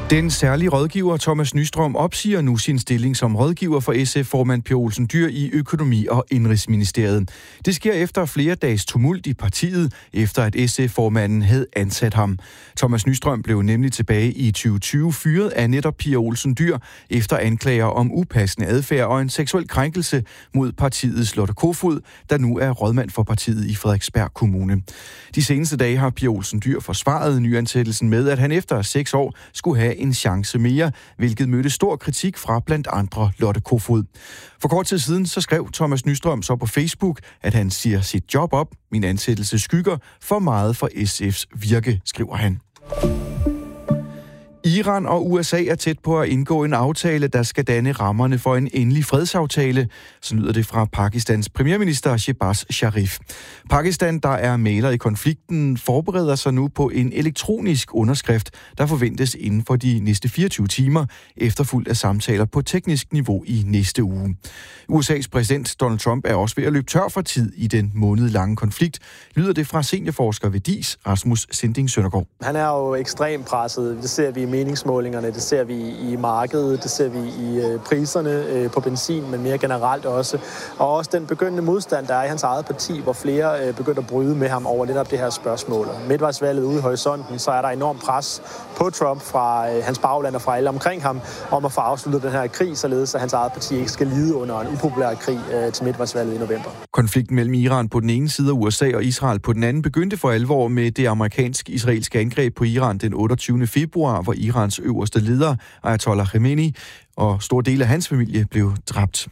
Den særlige rådgiver Thomas Nystrøm opsiger nu sin stilling som rådgiver for SF-formand Per Olsen Dyhr i Økonomi- og Indenrigsministeriet. Det sker efter flere dages tumult i partiet, efter at SF-formanden havde ansat ham. Thomas Nystrøm blev nemlig tilbage i 2020 fyret af netop Per Olsen Dyhr efter anklager om upassende adfærd og en seksuel krænkelse mod partiets Lotte Kofod, der nu er rådmand for partiet i Frederiksberg Kommune. De seneste dage har Per Olsen Dyhr forsvaret nyansættelsen med, at han efter 6 år skulle have en chance mere, hvilket mødte stor kritik fra blandt andre Lotte Kofod. For kort tid siden så skrev Thomas Nystrøm så på Facebook, at han siger sit job op. Min ansættelse skygger for meget for SF's virke, skriver han. Iran og USA er tæt på at indgå en aftale, der skal danne rammerne for en endelig fredsaftale. Så lyder det fra Pakistans premierminister Shehbaz Sharif. Pakistan, der er mægler i konflikten, forbereder sig nu på en elektronisk underskrift, der forventes inden for de næste 24 timer, efterfulgt af samtaler på teknisk niveau i næste uge. USA's præsident Donald Trump er også ved at løbe tør for tid i den månedlange konflikt, lyder det fra seniorforsker ved DIS, Rasmus Sinding Søndergaard. Han er jo ekstremt presset. Det ser vi i meningsmålingerne, det ser vi i markedet, det ser vi i priserne på benzin, men mere generelt også. Og også den begyndende modstand, der er i hans eget parti, hvor flere begynder at bryde med ham over netop det her spørgsmål. Midtvejsvalget ude i horisonten, så er der enormt pres på Trump fra hans bagland og fra alle omkring ham, om at få afsluttet den her krig, således at hans eget parti ikke skal lide under en upopulær krig til midtvejsvalget i november. Konflikten mellem Iran på den ene side og USA og Israel på den anden begyndte for alvor med det amerikansk-israelske angreb på Iran den 28. februar, hvor Irans øverste leder, Ayatollah Khamenei, og stor del af hans familie blev dræbt.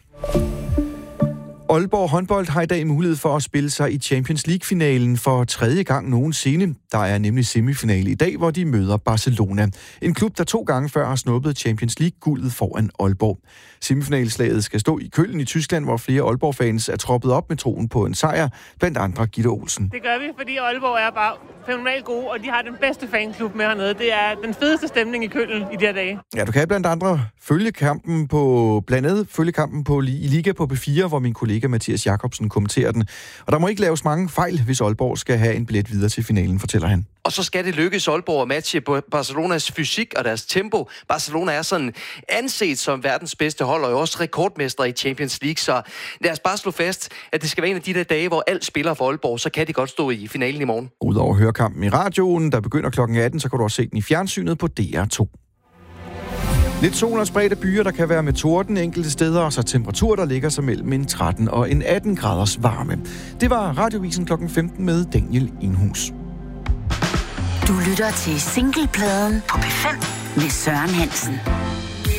Aalborg håndbold har i dag mulighed for at spille sig i Champions League-finalen for 3. gang nogensinde. Der er nemlig semifinale i dag, hvor de møder Barcelona. En klub, der 2 gange før har snuppet Champions League-guldet foran Aalborg. Semifinalslaget skal stå i Køln i Tyskland, hvor flere Aalborg-fans er troppet op med troen på en sejr, blandt andre Gitte Olsen. Det gør vi, fordi Aalborg er bare fænomenalt gode, og de har den bedste fanklub med hernede. Det er den fedeste stemning i Køln i de her dage. Ja, du kan blandt andet følge kampen på i Liga på P4, hvor min kollega Mathias Jacobsen kommenterer den. Og der må ikke laves mange fejl, hvis Aalborg skal have en billet videre til finalen, fortæller han. Og så skal det lykkes Aalborg at matche Barcelonas fysik og deres tempo. Barcelona er sådan anset som verdens bedste hold, og er også rekordmester i Champions League. Så lad os bare slå fast, at det skal være en af de der dage, hvor alt spiller for Aalborg, så kan de godt stå i finalen i morgen. Udover at høre kampen i radioen, der begynder kl. 18, så kan du også se den i fjernsynet på DR2. Lidt sol og spredte byer, der kan være med torden enkelte steder, og så temperatur, der ligger sig mellem en 13 og en 18 graders varme. Det var Radiovisen kl. 15 med Daniel Inhus. Du lytter til Singlepladen på P5 med Søren Hansen.